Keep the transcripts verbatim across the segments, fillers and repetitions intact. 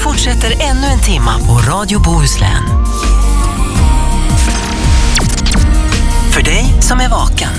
fortsätter ännu en timma på Radio Bohuslän. För dig som är vaken.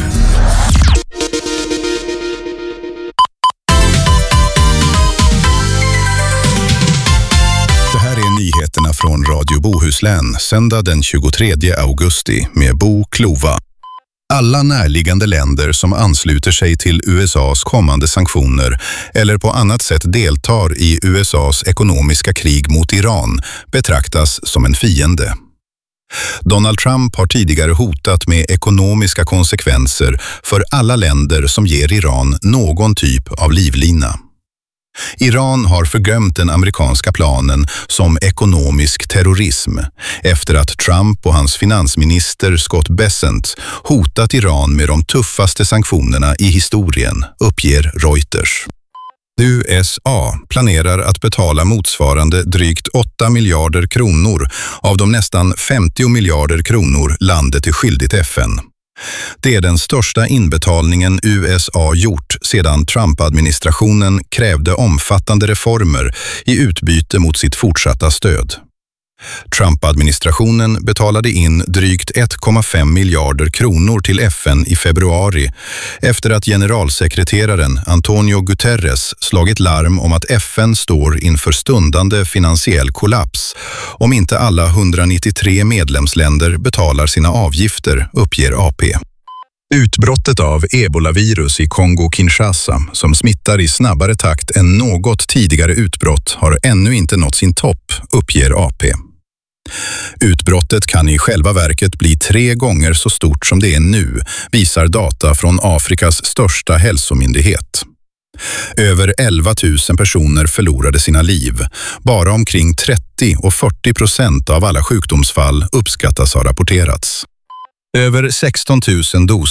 Det här är nyheterna från Radio Bohuslän, söndag den tjugotredje augusti med Bo Klova. Alla närliggande länder som ansluter sig till U S A:s kommande sanktioner eller på annat sätt deltar i U S A:s ekonomiska krig mot Iran betraktas som en fiende. Donald Trump har tidigare hotat med ekonomiska konsekvenser för alla länder som ger Iran någon typ av livlina. Iran har fördömt den amerikanska planen som ekonomisk terrorism efter att Trump och hans finansminister Scott Bessent hotat Iran med de tuffaste sanktionerna i historien, uppger Reuters. U S A planerar att betala motsvarande drygt åtta miljarder kronor av de nästan femtio miljarder kronor landet är skyldigt F N. Det är den största inbetalningen U S A gjort sedan Trump-administrationen krävde omfattande reformer i utbyte mot sitt fortsatta stöd. Trump-administrationen betalade in drygt ett komma fem miljarder kronor till F N i februari efter att generalsekreteraren Antonio Guterres slagit larm om att F N står inför stundande finansiell kollaps om inte alla hundranittiotre medlemsländer betalar sina avgifter, uppger A P. Utbrottet av ebolavirus i Kongo-Kinshasa som smittar i snabbare takt än något tidigare utbrott har ännu inte nått sin topp, uppger A P. Utbrottet kan i själva verket bli tre gånger så stort som det är nu, visar data från Afrikas största hälsomyndighet. Över elva tusen personer förlorade sina liv. Bara omkring trettio och fyrtio procent av alla sjukdomsfall uppskattas ha rapporterats. Över sexton tusen doser